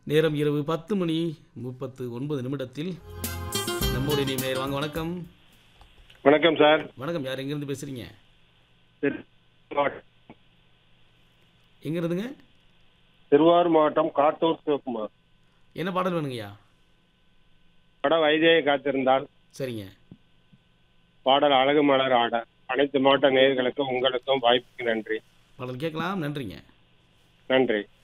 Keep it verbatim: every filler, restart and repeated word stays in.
நேரம் இரவு பத்து மணி முப்பத்து ஒன்பது நிமிடத்தில் நம்மோடு இனி நேர் வாங்க. வணக்கம். வணக்கம் சார். வணக்கம். யார் எங்கேருந்து பேசுகிறீங்க? திருவாரூர் எங்கேருந்துங்க? திருவாரூர் மாவட்டம் காட்டூர் சிவகுமார். என்ன பாடல் வேணுங்கய்யா? படம் வைதேகி காத்திருந்தால். சரிங்க. பாடல் அழகு மலர் ஆட. அனைத்து மாவட்ட நேயர்களுக்கும் உங்களுக்கும் வாய்ப்புக்கு நன்றி. பாடல் கேட்கலாம். நன்றிங்க. நன்றி.